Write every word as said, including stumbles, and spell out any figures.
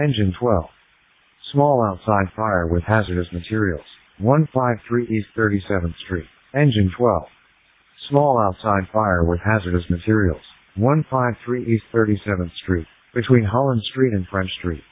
Engine twelve. Small outside fire with hazardous materials. one fifty-three East thirty-seventh Street. Engine twelve. Small outside fire with hazardous materials. one fifty-three East thirty-seventh Street. Between Holland Street and French Street.